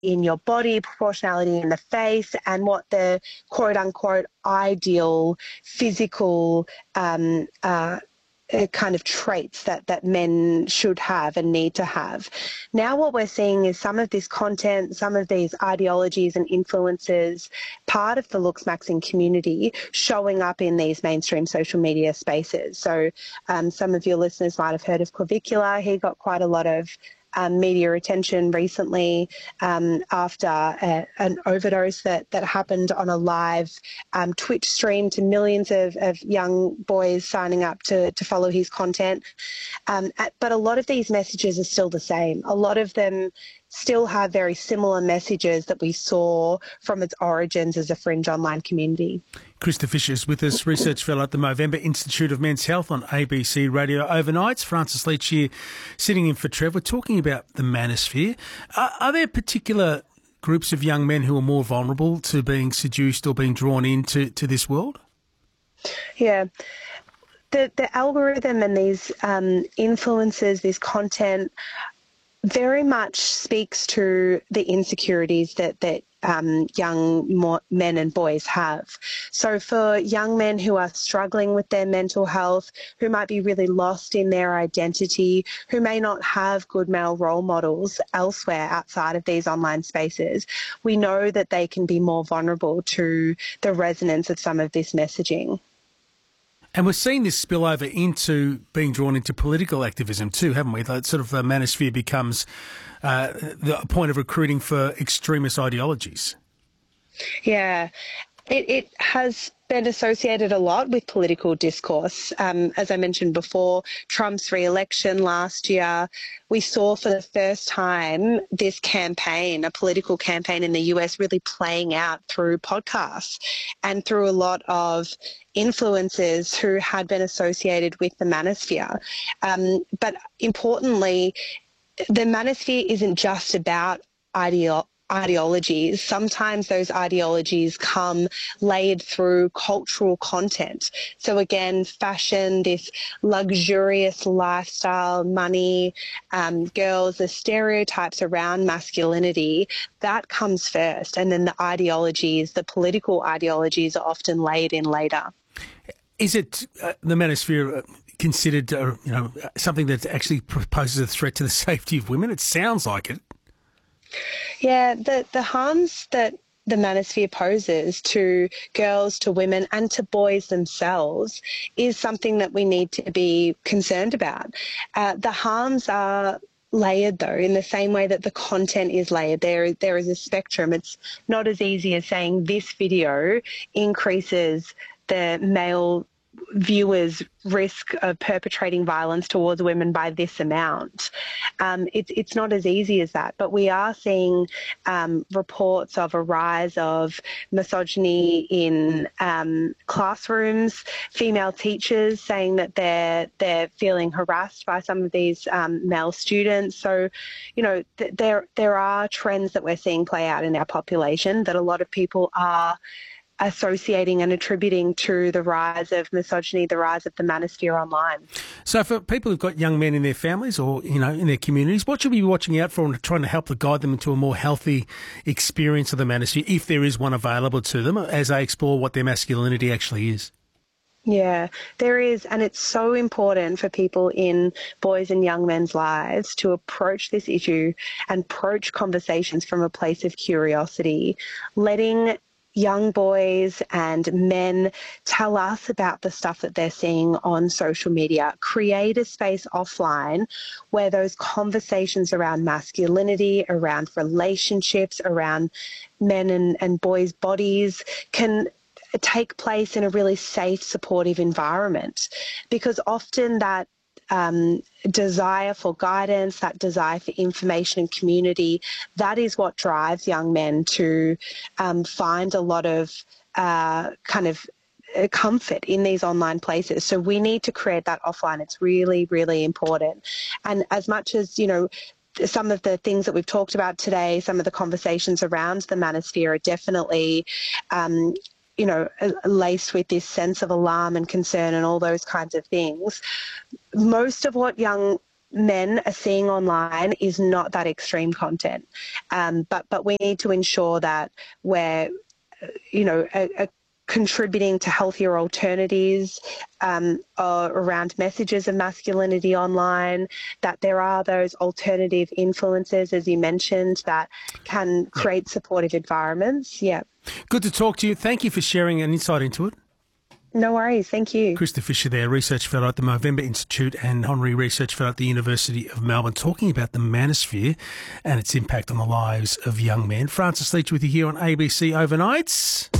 in your body, proportionality in the face, and what the quote-unquote ideal physical kind of traits that men should have and need to have. Now what we're seeing is some of this content, some of these ideologies and influences, part of the Looksmaxxing community showing up in these mainstream social media spaces. So some of your listeners might have heard of Clavicula. He got quite a lot of media attention recently after an overdose that happened on a live Twitch stream to millions of young boys signing up to follow his content. But a lot of these messages are still the same. A lot of them still have very similar messages that we saw from its origins as a fringe online community. Krista Fisher is with us, research fellow at the Movember Institute of Men's Health on ABC Radio Overnights. Francis Leach here, sitting in for Trev. We're talking about the manosphere. Are there particular groups of young men who are more vulnerable to being seduced or being drawn into this world? Yeah. The algorithm and these influences, this content, very much speaks to the insecurities that young men and boys have. So for young men who are struggling with their mental health, who might be really lost in their identity, who may not have good male role models elsewhere outside of these online spaces, we know that they can be more vulnerable to the resonance of some of this messaging. And we're seeing this spill over into being drawn into political activism too, haven't we? That sort of manosphere becomes the point of recruiting for extremist ideologies. Yeah, it has been associated a lot with political discourse. As I mentioned before, Trump's re-election last year, we saw for the first time this campaign, a political campaign in the US, really playing out through podcasts and through a lot of influencers who had been associated with the manosphere. But importantly, the manosphere isn't just about ideologies. Sometimes those ideologies come layered through cultural content. So again, fashion, this luxurious lifestyle, money, girls, the stereotypes around masculinity, that comes first. And then the ideologies, the political ideologies, are often layered in later. Is it the manosphere considered something that actually poses a threat to the safety of women? It sounds like it. Yeah, the harms that the manosphere poses to girls, to women and to boys themselves is something that we need to be concerned about. The harms are layered, though, in the same way that the content is layered. There is a spectrum. It's not as easy as saying this video increases the male viewers' risk of perpetrating violence towards women by this amount. It's not as easy as that, but we are seeing reports of a rise of misogyny in classrooms, female teachers saying that they're feeling harassed by some of these male students. So, there are trends that we're seeing play out in our population that a lot of people are associating and attributing to the rise of misogyny, the rise of the manosphere online. So for people who've got young men in their families or, in their communities, what should we be watching out for and trying to help to guide them into a more healthy experience of the manosphere, if there is one available to them, as they explore what their masculinity actually is? Yeah, there is, and it's so important for people in boys and young men's lives to approach this issue and approach conversations from a place of curiosity, letting young boys and men tell us about the stuff that they're seeing on social media. Create a space offline where those conversations around masculinity, around relationships, around men and boys' bodies can take place in a really safe, supportive environment. Because often that desire for guidance, that desire for information and community, that is what drives young men to find a lot of comfort in these online places. So we need to create that offline. It's really, really important. And as much as, some of the things that we've talked about today, some of the conversations around the manosphere are definitely laced with this sense of alarm and concern and all those kinds of things. Most of what young men are seeing online is not that extreme content. But we need to ensure that we're, contributing to healthier alternatives around messages of masculinity online, that there are those alternative influences, as you mentioned, that can create supportive environments. Yeah. Good to talk to you. Thank you for sharing an insight into it. No worries. Thank you. Krista Fisher there, Research Fellow at the Movember Institute and Honorary Research Fellow at the University of Melbourne, talking about the manosphere and its impact on the lives of young men. Francis Leach with you here on ABC Overnights.